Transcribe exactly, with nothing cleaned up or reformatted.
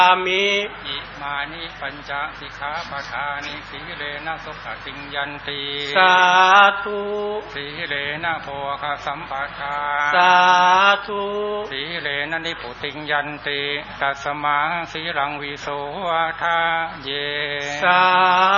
ามิอิมานิปัญจสิกขาปทานิสีเลนะสุขติงยันติสาธุสีเลนะโภคสัมปทาสาธุสีเลนะนิพุติงยันติตัสมาสีรังวิโสทาเยสา